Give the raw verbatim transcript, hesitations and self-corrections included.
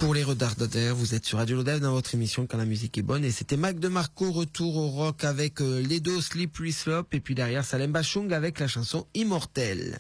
Pour les retardataires, vous êtes sur Radio Lodève dans votre émission Quand la musique est bonne. Et c'était Mac DeMarco, retour au rock avec euh, les deux Slippery Slope. Et puis derrière, Salem Bachung avec la chanson Immortel.